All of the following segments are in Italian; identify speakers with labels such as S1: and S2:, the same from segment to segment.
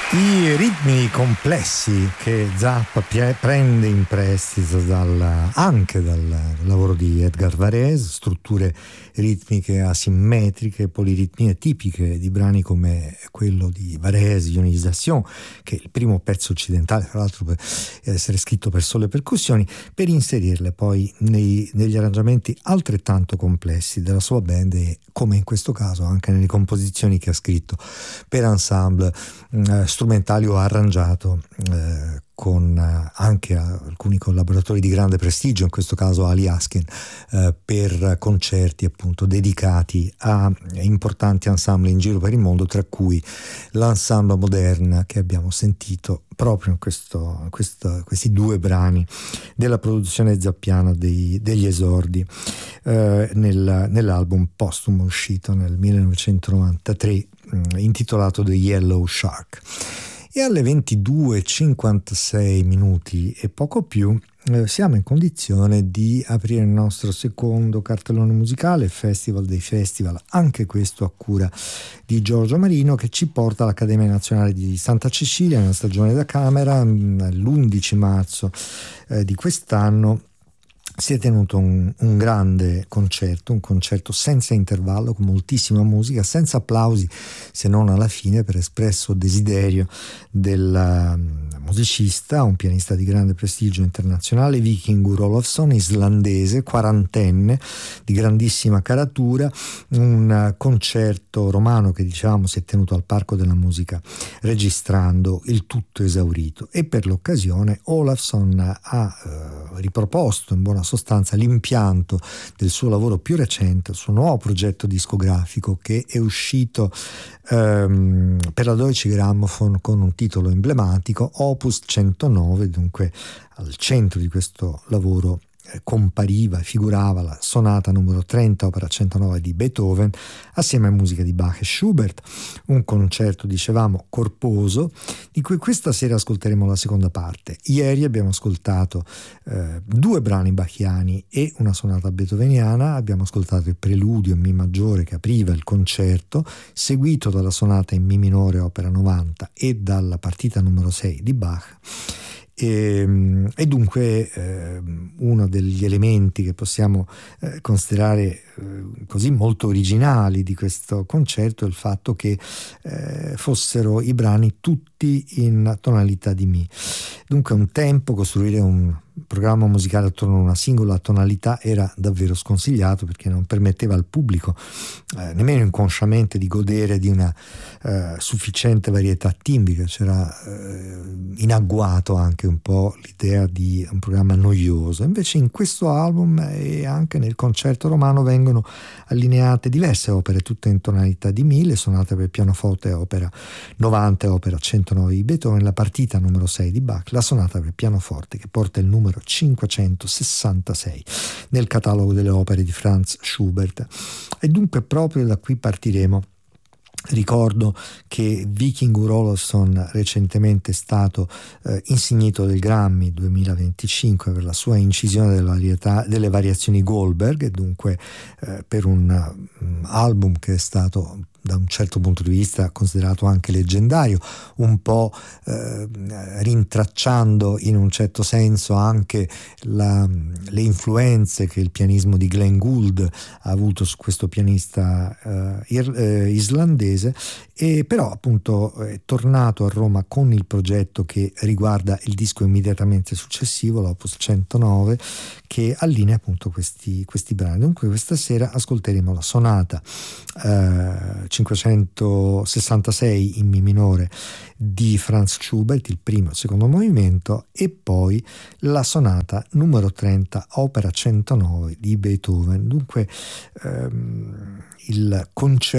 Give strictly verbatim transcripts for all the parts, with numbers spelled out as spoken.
S1: I ritmi complessi che Zappa prende in prestito dal, anche dal lavoro di Edgar Varese, strutture ritmiche asimmetriche, poliritmie tipiche di brani come quello di Varese, Ionisation, che è il primo pezzo occidentale, tra l'altro per essere scritto per sole percussioni, per inserirle poi nei, negli arrangiamenti altrettanto complessi della sua band e, come in questo caso, anche nelle composizioni che ha scritto per ensemble eh, strumentali o arrangiato eh, con eh, anche alcuni collaboratori di grande prestigio, in questo caso Ali Askin, eh, per concerti appunto dedicati a importanti ensemble in giro per il mondo, tra cui l'ensemble Moderne che abbiamo sentito proprio in questo, questo, questi due brani della produzione zappiana dei, degli esordi eh, nel, nell'album postumo uscito nel millenovecentonovantatré eh, intitolato The Yellow Shark. E alle ventidue e cinquantasei minuti e poco più eh, siamo in condizione di aprire il nostro secondo cartellone musicale, il Festival dei Festival, anche questo a cura di Giorgio Marino, che ci porta all'Accademia Nazionale di Santa Cecilia nella stagione da camera. L'undici marzo eh, di quest'anno si è tenuto un, un grande concerto, un concerto senza intervallo, con moltissima musica, senza applausi se non alla fine, per espresso desiderio del um, musicista, un pianista di grande prestigio internazionale, Víkingur Ólafsson, islandese, quarantenne, di grandissima caratura. Un uh, concerto romano che, diciamo, si è tenuto al Parco della Musica, registrando il tutto esaurito, e per l'occasione Ólafsson ha uh, riproposto in buona sostanza l'impianto del suo lavoro più recente, il suo nuovo progetto discografico, che è uscito ehm, per la Deutsche Grammophon con un titolo emblematico, Opus centonove. Dunque al centro di questo lavoro compariva e figurava la sonata numero trenta, opera centonove di Beethoven, assieme a musica di Bach e Schubert. Un concerto, dicevamo, corposo, di cui questa sera ascolteremo la seconda parte. Ieri abbiamo ascoltato eh, due brani bachiani e una sonata beethoveniana. Abbiamo ascoltato il preludio in Mi maggiore che apriva il concerto, seguito dalla sonata in Mi minore, opera novanta, e dalla partita numero sei di Bach. E, e dunque eh, uno degli elementi che possiamo eh, considerare eh, così molto originali di questo concerto è il fatto che eh, fossero i brani tutti in tonalità di Mi. Dunque un tempo costruire un programma musicale attorno a una singola tonalità era davvero sconsigliato, perché non permetteva al pubblico eh, nemmeno inconsciamente di godere di una eh, sufficiente varietà timbrica. C'era eh, in agguato anche un po' l'idea di un programma noioso. Invece in questo album e anche nel concerto romano vengono allineate diverse opere, tutte in tonalità di Mi: le sonate per pianoforte, opera novanta e opera centonove di Beethoven, la partita numero sei di Bach, la sonata per pianoforte che porta il numero cinquecentosessantasei nel catalogo delle opere di Franz Schubert. E dunque proprio da qui partiremo. Ricordo che Víkingur Ólafsson recentemente è stato eh, insignito del Grammy duemilaventicinque per la sua incisione delle, varietà, delle variazioni Goldberg, e dunque eh, per un um, album che è stato da un certo punto di vista considerato anche leggendario, un po' eh, rintracciando in un certo senso anche la, le influenze che il pianismo di Glenn Gould ha avuto su questo pianista eh, ir, eh, islandese. E però appunto è tornato a Roma con il progetto che riguarda il disco immediatamente successivo, l'Opus centonove, che allinea appunto questi, questi brani. Dunque questa sera ascolteremo la sonata eh, cinquecentosessantasei in Mi minore di Franz Schubert, il primo e il secondo movimento, e poi la sonata numero trenta, opera centonove di Beethoven. Dunque ehm, il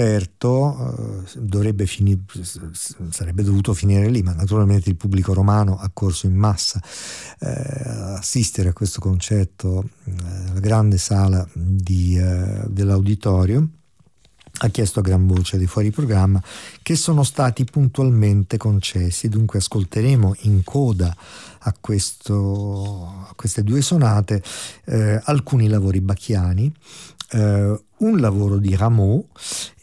S1: concerto eh, dovrebbe finire, sarebbe dovuto finire lì, ma naturalmente il pubblico romano ha corso in massa eh, assistere a questo concerto nella eh, grande sala di, eh, dell'auditorio. Ha chiesto a gran voce dei fuori programma, che sono stati puntualmente concessi. Dunque ascolteremo in coda a, questo, a queste due sonate eh, alcuni lavori bachiani, eh, un lavoro di Rameau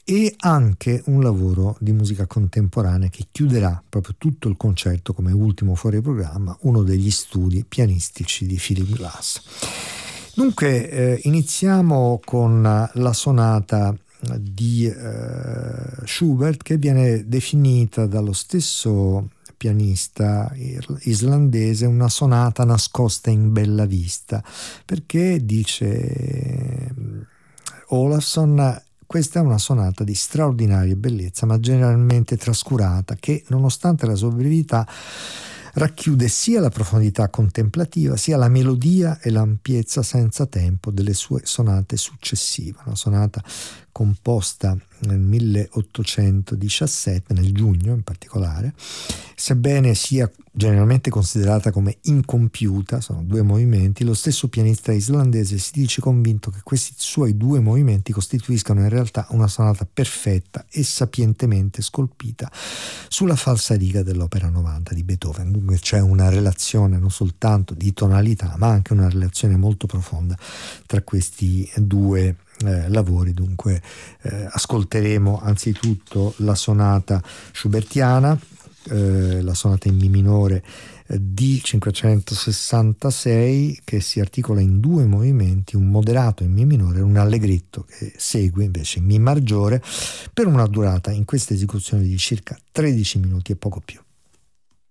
S1: e anche un lavoro di musica contemporanea che chiuderà proprio tutto il concerto come ultimo fuori programma, uno degli studi pianistici di Philip Glass. Dunque eh, iniziamo con la sonata di eh, Schubert, che viene definita dallo stesso pianista islandese una sonata nascosta in bella vista, perché dice Olafsson: questa è una sonata di straordinaria bellezza, ma generalmente trascurata, che nonostante la sua brevità racchiude sia la profondità contemplativa, sia la melodia e l'ampiezza senza tempo delle sue sonate successive. Una sonata composta nel milleottocentodiciassette, nel giugno in particolare, sebbene sia generalmente considerata come incompiuta, sono due movimenti, lo stesso pianista islandese si dice convinto che questi suoi due movimenti costituiscano in realtà una sonata perfetta e sapientemente scolpita sulla falsariga dell'opera novanta di Beethoven. Dunque c'è una relazione non soltanto di tonalità, ma anche una relazione molto profonda tra questi due Eh, lavori. Dunque eh, ascolteremo anzitutto la sonata schubertiana, eh, la sonata in mi minore eh, D cinquecentosessantasei, che si articola in due movimenti, un moderato in mi minore e un allegretto che segue invece in mi maggiore, per una durata in questa esecuzione di circa tredici minuti e poco più.